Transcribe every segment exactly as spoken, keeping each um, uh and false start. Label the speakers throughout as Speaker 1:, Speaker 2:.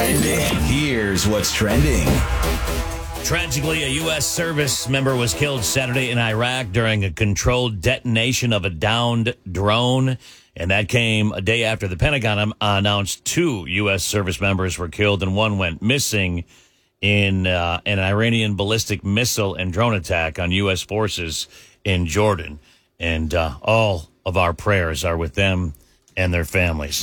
Speaker 1: Trending. Here's what's trending.
Speaker 2: Tragically, a U S service member was killed Saturday in Iraq during a controlled detonation of a downed drone. And that came a day after the Pentagon announced two U S service members were killed and one went missing in uh, an Iranian ballistic missile and drone attack on U S forces in Jordan. And uh, all of our prayers are with them and their families.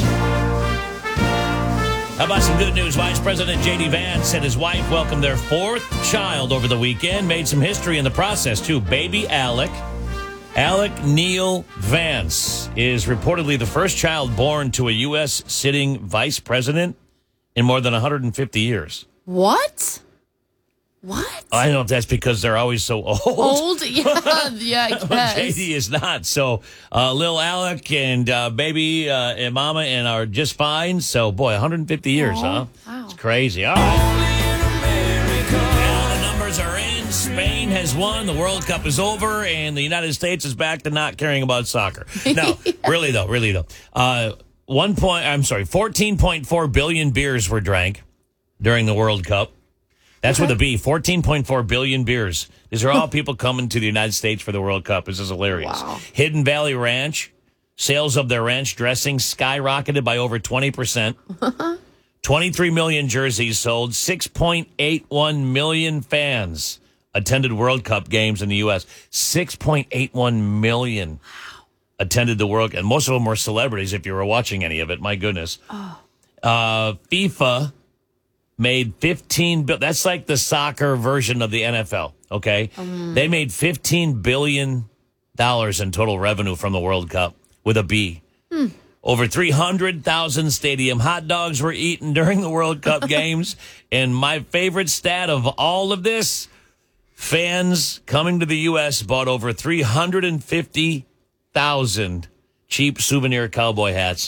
Speaker 2: How about some good news? Vice President J D. Vance and his wife welcomed their fourth child over the weekend. Made some history in the process, too. Baby Alec. Alec Neil Vance is reportedly the first child born to a U S sitting vice president in more than one hundred fifty years.
Speaker 3: What? What?
Speaker 2: I don't know if that's because they're always so old.
Speaker 3: Old? Yeah, yeah, I guess.
Speaker 2: J D is not. So, uh, Lil Alec and uh, baby uh, and mama and are just fine. So, boy, one hundred fifty years,
Speaker 3: Aww,
Speaker 2: huh?
Speaker 3: wow.
Speaker 2: It's crazy. All right. Now the numbers are in. Spain has won. The World Cup is over. And the United States is back to not caring about soccer. No, yeah. really, though. Really, though. Uh, one point, I'm sorry, fourteen point four billion beers were drank during the World Cup. That's okay. With a B, fourteen point four billion beers. These are all people coming to the United States for the World Cup. This is hilarious.
Speaker 3: Wow.
Speaker 2: Hidden Valley Ranch, sales of their ranch dressing skyrocketed by over twenty percent. twenty-three million jerseys sold. six point eight one million fans attended World Cup games in the U S six point eight one million attended the World Cup. And most of them were celebrities if you were watching any of it. My goodness.
Speaker 3: Oh.
Speaker 2: Uh, FIFA made fifteen billion. That's like the soccer version of the N F L. Okay, um. They made fifteen billion dollars in total revenue from the World Cup with a B.
Speaker 3: Hmm.
Speaker 2: Over three hundred thousand stadium hot dogs were eaten during the World Cup games. And my favorite stat of all of this: fans coming to the U S bought over three hundred fifty thousand cheap souvenir cowboy hats.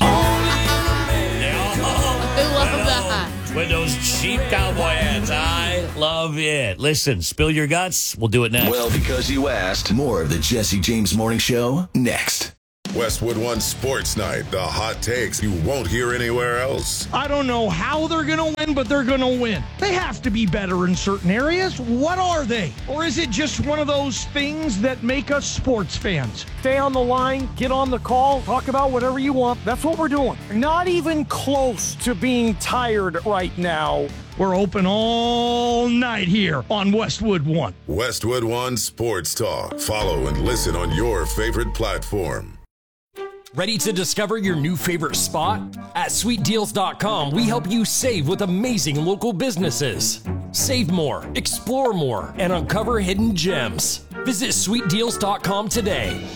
Speaker 2: With those cheap cowboy hats. I love it. Listen, spill your guts. We'll do it next.
Speaker 1: Well, because you asked. More of the Jesse James Morning Show next.
Speaker 4: Westwood One Sports Night. The hot takes you won't hear anywhere else.
Speaker 5: I don't know how they're going to win, but they're going to win. They have to be better in certain areas. What are they? Or is it just one of those things that make us sports fans? Stay on the line, get on the call, talk about whatever you want. That's what we're doing. Not even close to being tired right now. We're open all night here on Westwood One.
Speaker 4: Westwood One Sports Talk. Follow and listen on your favorite platform.
Speaker 6: Ready to discover your new favorite spot? At sweet deals dot com, we help you save with amazing local businesses. Save more, explore more, and uncover hidden gems. Visit sweet deals dot com today.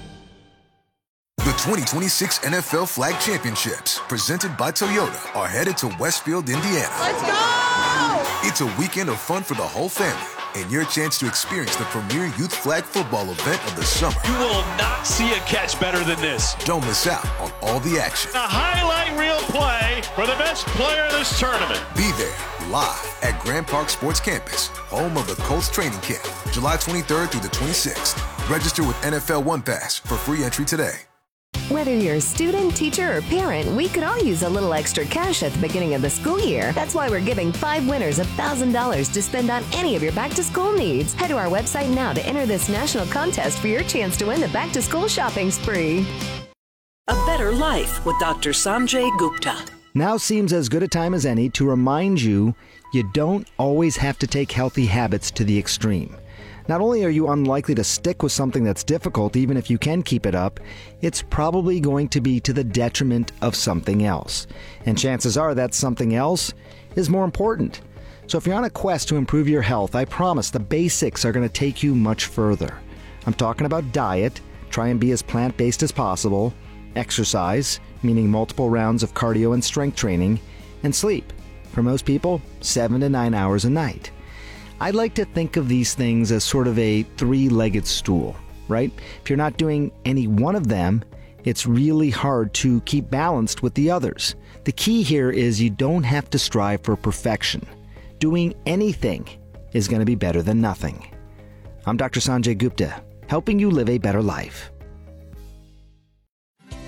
Speaker 7: The twenty twenty-six N F L Flag Championships, presented by Toyota, are headed to Westfield, Indiana.
Speaker 3: Let's go!
Speaker 7: It's a weekend of fun for the whole family, and your chance to experience the premier youth flag football event of the summer.
Speaker 8: You will not see a catch better than this.
Speaker 7: Don't miss out on all the action.
Speaker 8: A highlight reel play for the best player of this tournament.
Speaker 7: Be there, live at Grand Park Sports Campus, home of the Colts training camp, July twenty-third through the twenty-sixth. Register with N F L One Pass for free entry today.
Speaker 9: Whether you're a student, teacher, or parent, we could all use a little extra cash at the beginning of the school year. That's why we're giving five winners one thousand dollars to spend on any of your back-to-school needs. Head to our website now to enter this national contest for your chance to win the back-to-school shopping spree.
Speaker 10: A better life with Doctor Sanjay Gupta.
Speaker 11: Now seems as good a time as any to remind you you don't always have to take healthy habits to the extreme. Not only are you unlikely to stick with something that's difficult, even if you can keep it up, it's probably going to be to the detriment of something else. And chances are that something else is more important. So if you're on a quest to improve your health, I promise the basics are going to take you much further. I'm talking about diet, try and be as plant-based as possible, exercise, meaning multiple rounds of cardio and strength training, and sleep. For most people, seven to nine hours a night. I like to think of these things as sort of a three-legged stool, right? If you're not doing any one of them, it's really hard to keep balanced with the others. The key here is you don't have to strive for perfection. Doing anything is going to be better than nothing. I'm Doctor Sanjay Gupta, helping you live a better life.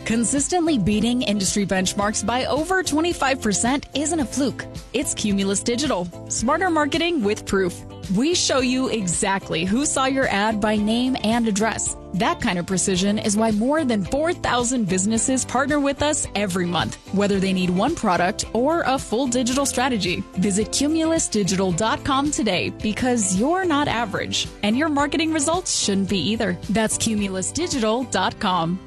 Speaker 12: Consistently beating industry benchmarks by over twenty-five percent isn't a fluke. It's Cumulus Digital. Smarter marketing with proof. We show you exactly who saw your ad by name and address. That kind of precision is why more than four thousand businesses partner with us every month, whether they need one product or a full digital strategy. Visit cumulus digital dot com today because you're not average, and your marketing results shouldn't be either. That's cumulus digital dot com.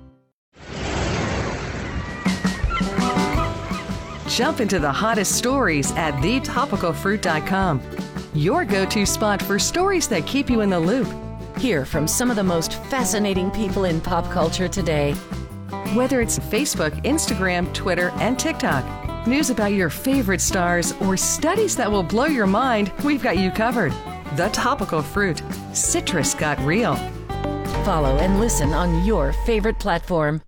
Speaker 13: Jump into the hottest stories at the topical fruit dot com. Your go-to spot for stories that keep you in the loop.
Speaker 14: Hear from some of the most fascinating people in pop culture today.
Speaker 13: Whether it's Facebook, Instagram, Twitter, and TikTok, news about your favorite stars, or studies that will blow your mind, we've got you covered. The Topical Fruit. Citrus got real.
Speaker 14: Follow and listen on your favorite platform.